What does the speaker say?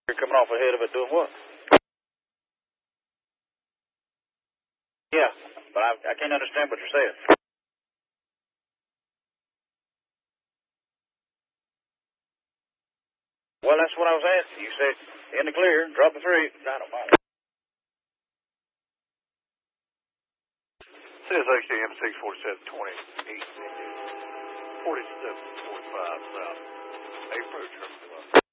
You're coming off ahead of it doing what? Yeah, but I can't understand what you're saying. Well, that's what I was asking. You said, in the clear, drop the 3. I don't mind. Says HAM 64720 east, 4745 south. Approach.